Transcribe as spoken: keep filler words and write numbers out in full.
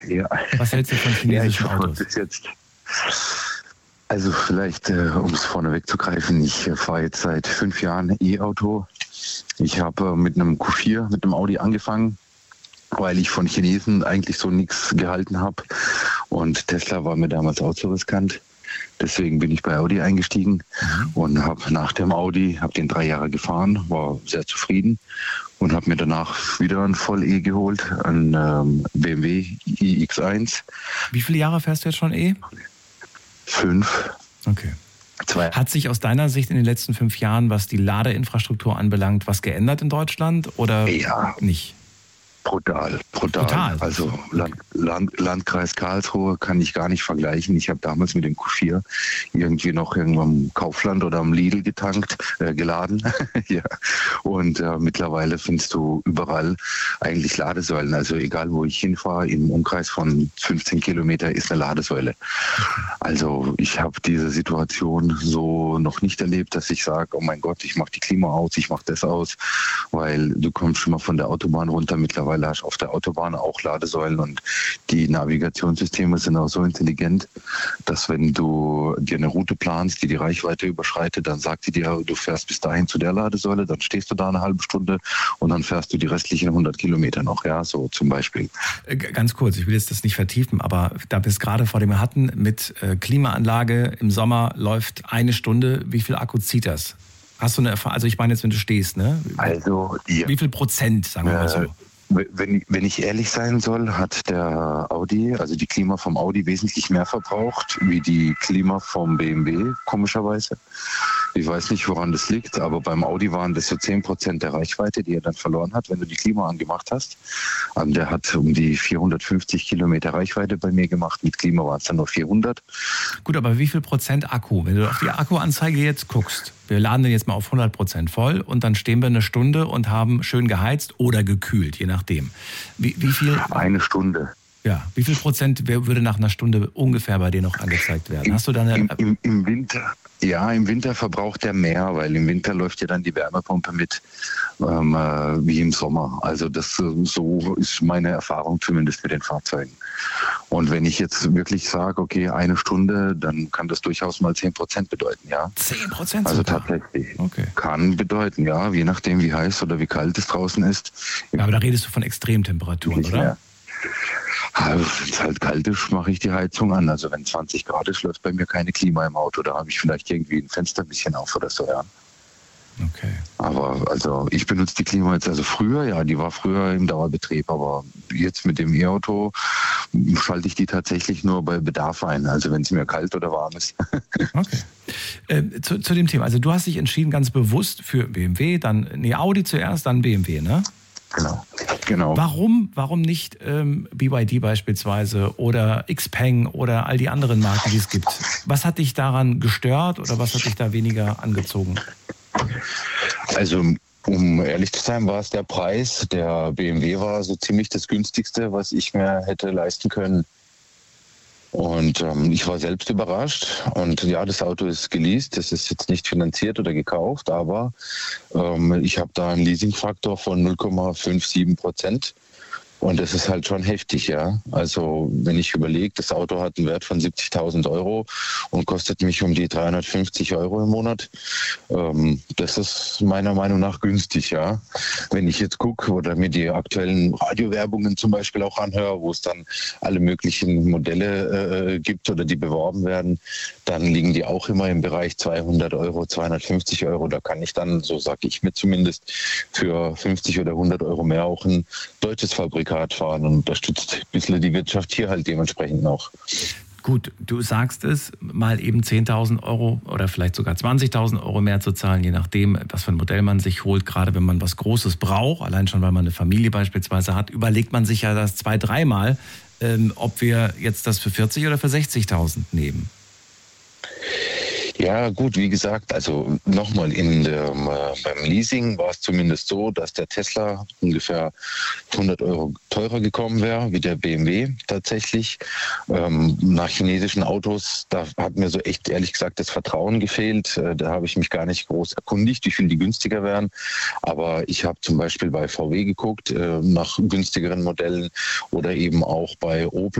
Ja. Was hältst du von chinesischen ja, Autos? Bis jetzt, also vielleicht, äh, um es vorne wegzugreifen, ich äh, fahre jetzt seit fünf Jahren E-Auto. Ich habe äh, mit einem Q vier, mit einem Audi angefangen, weil ich von Chinesen eigentlich so nichts gehalten habe. Und Tesla war mir damals auch zu riskant. Deswegen bin ich bei Audi eingestiegen mhm. und habe nach dem Audi, habe den drei Jahre gefahren, war sehr zufrieden und habe mir danach wieder ein Voll-E geholt, ein ähm, B M W i X eins. Wie viele Jahre fährst du jetzt schon E? Fünf. Okay. Zwei. Hat sich aus deiner Sicht in den letzten fünf Jahren, was die Ladeinfrastruktur anbelangt, was geändert in Deutschland oder ja. nicht? Brutal, brutal. Brutal. Also Land, Land, Landkreis Karlsruhe kann ich gar nicht vergleichen. Ich habe damals mit dem Q vier irgendwie noch irgendwo am Kaufland oder am Lidl getankt, äh, geladen. ja. Und äh, mittlerweile findest du überall eigentlich Ladesäulen. Also egal, wo ich hinfahre, im Umkreis von fünfzehn Kilometer ist eine Ladesäule. Also ich habe diese Situation so noch nicht erlebt, dass ich sage, oh mein Gott, ich mache die Klima aus, ich mache das aus, weil du kommst schon mal von der Autobahn runter mittlerweile. Weil hast auf der Autobahn auch Ladesäulen und die Navigationssysteme sind auch so intelligent, dass wenn du dir eine Route planst, die die Reichweite überschreitet, dann sagt sie dir, du fährst bis dahin zu der Ladesäule, dann stehst du da eine halbe Stunde und dann fährst du die restlichen hundert Kilometer noch, ja, so zum Beispiel. Ganz kurz, ich will jetzt das nicht vertiefen, aber da wir es gerade vor dem hatten, mit Klimaanlage im Sommer läuft eine Stunde, wie viel Akku zieht das? Hast du eine Erfahrung, also ich meine jetzt, wenn du stehst, ne? Also, ja. Wie viel Prozent, sagen wir mal so? Wenn, wenn ich ehrlich sein soll, hat der Audi, also die Klima vom Audi, wesentlich mehr verbraucht wie die Klima vom B M W, komischerweise. Ich weiß nicht, woran das liegt, aber beim Audi waren das so zehn Prozent der Reichweite, die er dann verloren hat, wenn du die Klima angemacht hast. Und der hat um die vierhundertfünfzig Kilometer Reichweite bei mir gemacht, mit Klima waren es dann nur vierhundert. Gut, aber wie viel Prozent Akku? Wenn du auf die Akkuanzeige jetzt guckst, wir laden den jetzt mal auf hundert Prozent voll und dann stehen wir eine Stunde und haben schön geheizt oder gekühlt, je nachdem. Wie, wie viel? Eine Stunde. Ja, wie viel Prozent würde nach einer Stunde ungefähr bei dir noch angezeigt werden? Hast du da eine... Im, im, im Winter, ja, im Winter verbraucht er mehr, weil im Winter läuft ja dann die Wärmepumpe mit, ähm, äh, wie im Sommer. Also das so ist meine Erfahrung zumindest mit den Fahrzeugen. Und wenn ich jetzt wirklich sage, okay, eine Stunde, dann kann das durchaus mal zehn Prozent bedeuten, ja. zehn Prozent Also sogar? tatsächlich. Okay. Kann bedeuten, ja, je nachdem wie heiß oder wie kalt es draußen ist. Ja, aber da redest du von Extremtemperaturen, oder? Mehr. Wenn es halt kalt ist, mache ich die Heizung an. Also wenn zwanzig Grad ist, läuft bei mir keine Klima im Auto. Da habe ich vielleicht irgendwie ein Fenster ein bisschen auf oder so, ja. Okay. Aber also ich benutze die Klima jetzt, also früher, ja, die war früher im Dauerbetrieb, aber jetzt mit dem E-Auto schalte ich die tatsächlich nur bei Bedarf ein, also wenn es mir kalt oder warm ist. Okay. Äh, zu, zu dem Thema, also du hast dich entschieden ganz bewusst für B M W, dann, nee, Audi zuerst, dann B M W, ne? Genau, genau. Warum, warum nicht ähm, B Y D beispielsweise oder Xpeng oder all die anderen Marken, die es gibt? Was hat dich daran gestört oder was hat dich da weniger angezogen? Also um ehrlich zu sein, war es der Preis. Der B M W war so ziemlich das günstigste, was ich mir hätte leisten können. Und ähm, ich war selbst überrascht. Und ja, das Auto ist geleast, das ist jetzt nicht finanziert oder gekauft, aber ähm, ich habe da einen Leasingfaktor von null Komma siebenundfünfzig Prozent. Und das ist halt schon heftig, ja. Also wenn ich überlege, das Auto hat einen Wert von siebzigtausend Euro und kostet mich um die dreihundertfünfzig Euro im Monat. Ähm, das ist meiner Meinung nach günstig, ja. Wenn ich jetzt gucke oder mir die aktuellen Radiowerbungen zum Beispiel auch anhöre, wo es dann alle möglichen Modelle äh, gibt oder die beworben werden, dann liegen die auch immer im Bereich zweihundert Euro, zweihundertfünfzig Euro. Da kann ich dann, so sage ich mir zumindest, für fünfzig oder hundert Euro mehr auch ein deutsches Fabrikat fahren und unterstützt ein bisschen die Wirtschaft hier halt dementsprechend noch. Gut, du sagst es, mal eben zehntausend Euro oder vielleicht sogar zwanzigtausend Euro mehr zu zahlen, je nachdem, was für ein Modell man sich holt, gerade wenn man was Großes braucht, allein schon, weil man eine Familie beispielsweise hat, überlegt man sich ja das zwei-, dreimal, ähm, ob wir jetzt das für vierzig oder für sechzigtausend nehmen. Ja, gut, wie gesagt, also nochmal in dem, äh, beim Leasing war es zumindest so, dass der Tesla ungefähr hundert Euro teurer gekommen wäre wie der B M W tatsächlich. Ähm, nach chinesischen Autos, da hat mir so echt ehrlich gesagt das Vertrauen gefehlt. Äh, da habe ich mich gar nicht groß erkundigt, wie viel die günstiger wären. Aber ich habe zum Beispiel bei V W geguckt äh, nach günstigeren Modellen oder eben auch bei Opel.